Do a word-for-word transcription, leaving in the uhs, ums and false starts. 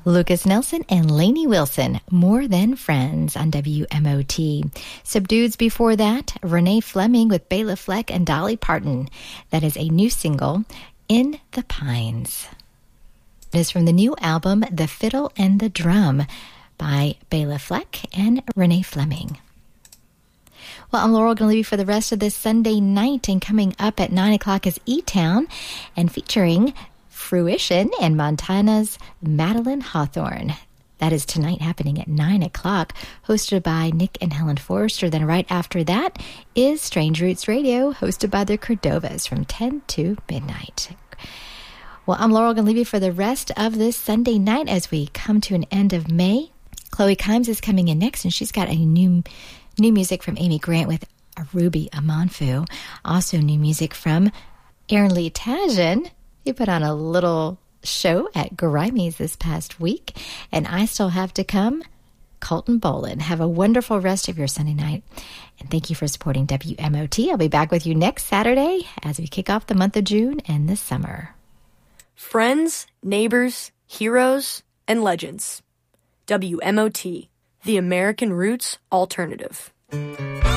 Lucas Nelson and Lainey Wilson, More Than Friends on W M O T. Subdueds before that, Renee Fleming with Bela Fleck and Dolly Parton. That is a new single, In the Pines. It is from the new album, The Fiddle and the Drum, by Bela Fleck and Renee Fleming. Well, I'm Laurel, going to leave you for the rest of this Sunday night, and coming up at nine o'clock is E-Town, and featuring Fruition and Montana's Madeline Hawthorne. That is tonight, happening at nine o'clock, hosted by Nick and Helen Forrester. Then right after that is Strange Roots Radio, hosted by the Cordovas from ten to midnight. Well, I'm Laurel, going to leave you for the rest of this Sunday night as we come to an end of May. Chloe Kimes is coming in next, and she's got a new new music from Amy Grant with Ruby Amanfu. Also new music from Aaron Lee Tajan. He put on a little show at Grimey's this past week. And I Still Have to Come, Colton Bolin. Have a wonderful rest of your Sunday night. And thank you for supporting W M O T. I'll be back with you next Saturday as we kick off the month of June and the summer. Friends, neighbors, heroes, and legends. W M O T, the American Roots Alternative.